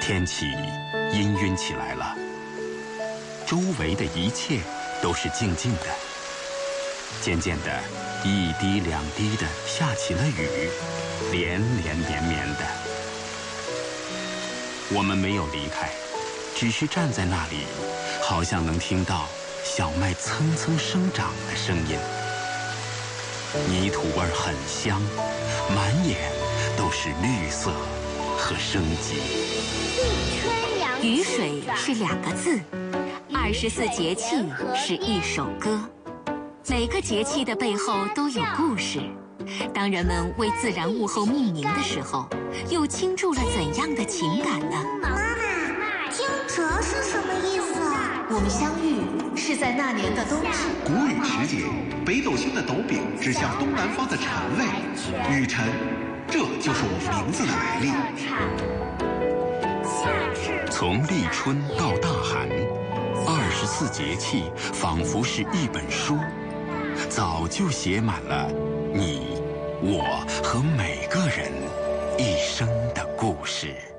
天气氤氲起来了，周围的一切都是静静的。渐渐的，一滴两滴的下起了雨，连连绵绵的。我们没有离开，只是站在那里，好像能听到小麦蹭蹭生长的声音。泥土味很香，满眼都是绿色和生机。 雨水是2个字，24节气是一首歌。每个节气的背后都有故事。当人们为自然物候命名的时候，又倾注了怎样的情感呢？ 妈妈，惊蛰是什么意思？ 我们相遇是在那年的冬至。 谷雨时节，北斗星的斗柄指向东南方的辰位，雨辰，这就是我们名字的来历。 从立春到大寒，24节气仿佛是一本书，早就写满了你、我和每个人一生的故事。